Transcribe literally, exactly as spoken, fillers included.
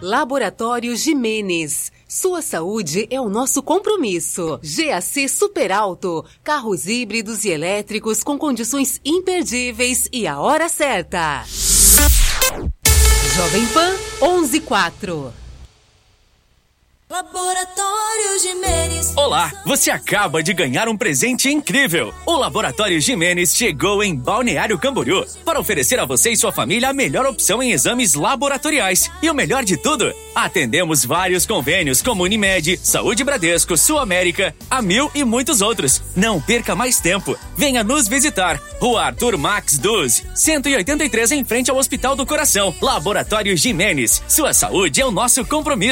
Laboratório Jimenez. Sua saúde é o nosso compromisso. G A C Super Alto. Carros híbridos e elétricos com condições imperdíveis e a hora certa. Jovem Pan onze quatro. Laboratório Jimenez. Olá, você acaba de ganhar um presente incrível. O Laboratório Jimenez chegou em Balneário Camboriú para oferecer a você e sua família a melhor opção em exames laboratoriais. E o melhor de tudo, atendemos vários convênios como Unimed, Saúde Bradesco, Sul América, Amil e muitos outros. Não perca mais tempo. Venha nos visitar. Rua Arthur Max doze, cento e oitenta e três, em frente ao Hospital do Coração. Laboratório Jimenez. Sua saúde é o nosso compromisso.